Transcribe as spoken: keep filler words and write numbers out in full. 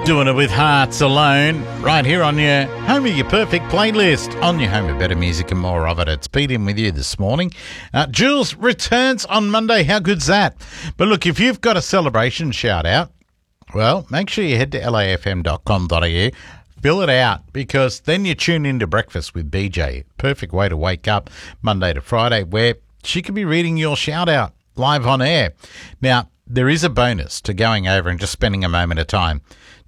Doing it with Hearts Alone, right here on your Home of Your Perfect playlist, on your Home of Better Music and more of it. It's Pete in with you this morning. Uh, Jules returns on Monday. How good's that? But look, if you've got a celebration shout out, well, make sure you head to L A F M dot com dot A U, fill it out, because then you tune into Breakfast with B J. Perfect way to wake up Monday to Friday, where she could be reading your shout out live on air. Now, there is a bonus to going over and just spending a moment of time